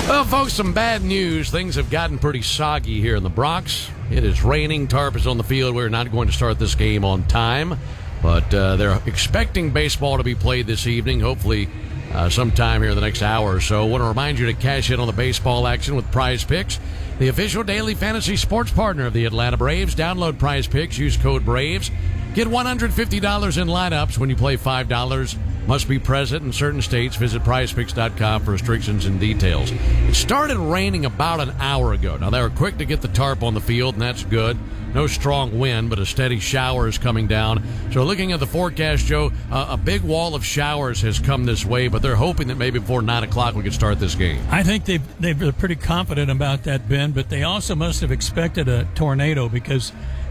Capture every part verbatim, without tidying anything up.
Well, folks, some bad news. Things have gotten pretty soggy here in the Bronx. It is raining. Tarp is on the field. We're not going to start this game on time, but uh, they're expecting baseball to be played this evening, hopefully uh, sometime here in the next hour or so. I want to remind you to cash in on the baseball action with Prize Picks, the official daily fantasy sports partner of the Atlanta Braves. Download Prize Picks. Use code BRAVES. Get one hundred fifty dollars in lineups when you play five dollars. Must be present in certain states. Visit prize picks dot com for restrictions and details. It started raining about an hour ago. Now, they were quick to get the tarp on the field, and that's good. No strong wind, but a steady shower is coming down. So looking at the forecast, Joe, uh, a big wall of showers has come this way, but they're hoping that maybe before nine o'clock we can start this game. I think they've, they're pretty confident about that, Ben, but they also must have expected a tornado because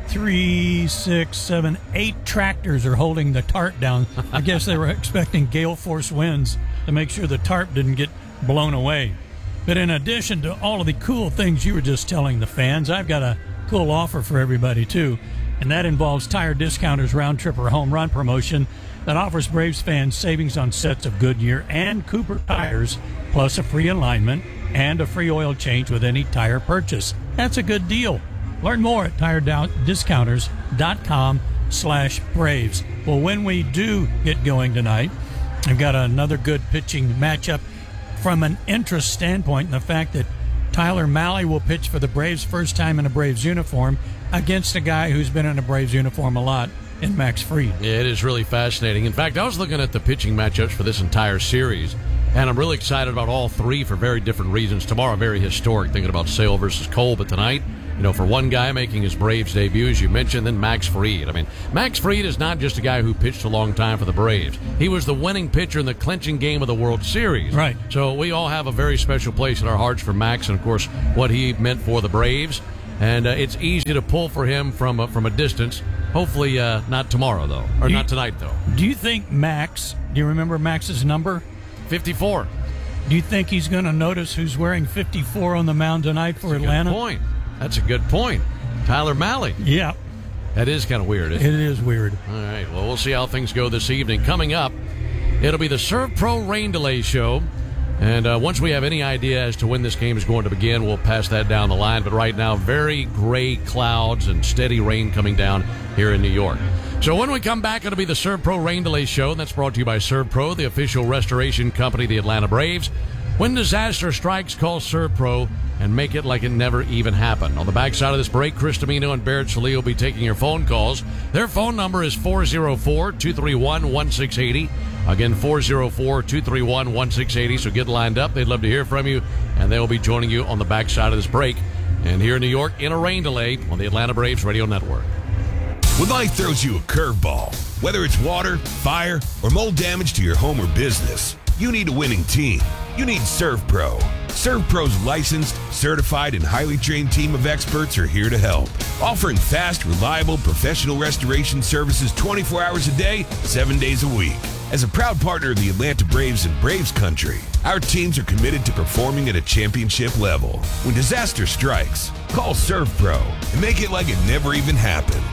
three, six, seven, eight tractors are holding the tarp down. I guess they were expecting gale force winds to make sure the tarp didn't get blown away. But in addition to all of the cool things you were just telling the fans, I've got a cool offer for everybody too, and that involves Tire Discounters round trip or home run promotion that offers Braves fans savings on sets of Goodyear and Cooper tires, plus a free alignment and a free oil change with any tire purchase. That's a good deal. Learn more at tire discounters dot com slash Braves. Well, when we do get going tonight, I've got another good pitching matchup from an interest standpoint, and the fact that Tyler Mahle will pitch for the Braves first time in a Braves uniform against a guy who's been in a Braves uniform a lot in Max Fried. Yeah, it is really fascinating. In fact, I was looking at the pitching matchups for this entire series, and I'm really excited about all three for very different reasons. Tomorrow, very historic, thinking about Sale versus Cole, but tonight, you know, for one guy making his Braves debut, as you mentioned, then Max Fried. I mean, Max Fried is not just a guy who pitched a long time for the Braves. He was the winning pitcher in the clinching game of the World Series. Right. So we all have a very special place in our hearts for Max and, of course, what he meant for the Braves. And uh, it's easy to pull for him from a, from a distance. Hopefully uh, not tomorrow, though, or do not you, tonight, though. Do you think Max, do you remember Max's number? fifty-four. Do you think he's going to notice who's wearing fifty-four on the mound tonight for That's Atlanta? Good point. That's a good point. Tyler Mahle. Yeah. That is kind of weird, isn't it? It is weird. All right. Well, we'll see how things go this evening. Coming up, it'll be the Serve Pro Rain Delay Show. And uh, once we have any idea as to when this game is going to begin, we'll pass that down the line. But right now, very gray clouds and steady rain coming down here in New York. So when we come back, it'll be the Serve Pro Rain Delay Show. And that's brought to you by Serve Pro, the official restoration company of the Atlanta Braves. When disaster strikes, call Serve Pro and make it like it never even happened. On the backside of this break, Chris Domino and Barrett Sallee will be taking your phone calls. Their phone number is four oh four, two three one, one six eight zero. Again, four oh four, two three one, one six eight zero. So get lined up. They'd love to hear from you, and they'll be joining you on the backside of this break. And here in New York, in a rain delay on the Atlanta Braves Radio Network. When life throws you a curveball, whether it's water, fire, or mold damage to your home or business, you need a winning team. You need Serve Pro. Serve Pro's licensed, certified, and highly trained team of experts are here to help, offering fast, reliable, professional restoration services twenty-four hours a day, seven days a week. As a proud partner of the Atlanta Braves and Braves Country, our teams are committed to performing at a championship level. When disaster strikes, call Serve Pro and make it like it never even happened.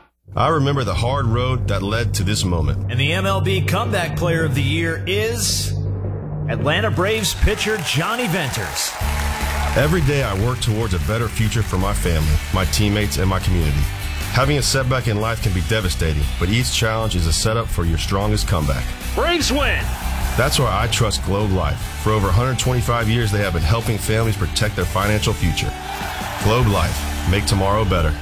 I remember the hard road that led to this moment. And the M L B Comeback Player of the Year is Atlanta Braves pitcher Johnny Venters. Every day I work towards a better future for my family, my teammates, and my community. Having a setback in life can be devastating, but each challenge is a setup for your strongest comeback. Braves win! That's why I trust Globe Life. For over one hundred twenty-five years, they have been helping families protect their financial future. Globe Life. Make tomorrow better.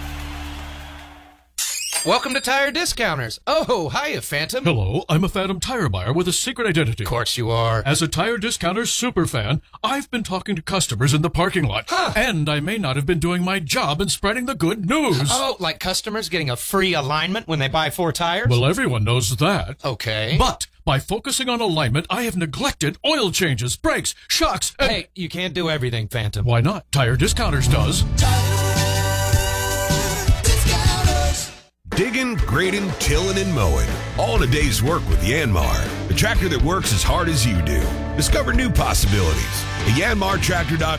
Welcome to Tire Discounters. Oh, hiya, Phantom. Hello, I'm a Phantom tire buyer with a secret identity. Of course you are. As a Tire Discounters superfan, I've been talking to customers in the parking lot. Huh. And I may not have been doing my job in spreading the good news. Oh, like customers getting a free alignment when they buy four tires? Well, everyone knows that. Okay. But by focusing on alignment, I have neglected oil changes, brakes, shocks, and... Hey, you can't do everything, Phantom. Why not? Tire Discounters does. Digging, grading, tilling, and mowing. All in a day's work with Yanmar, the tractor that works as hard as you do. Discover new possibilities at yanmar tractor dot